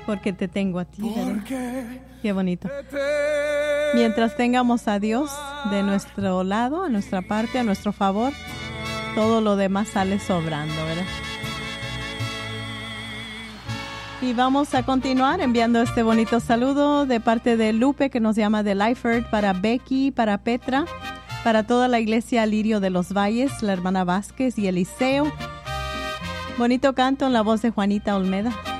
Porque te tengo a ti, ¿verdad? Qué bonito. Mientras tengamos a Dios de nuestro lado, a nuestra parte, a nuestro favor, todo lo demás sale sobrando, ¿verdad? Y vamos a continuar enviando este bonito saludo de parte de Lupe, que nos llama de Lyford, para Becky, para Petra, para toda la iglesia Lirio de los Valles, la hermana Vázquez y Eliseo. Bonito canto en la voz de Juanita Olmeda.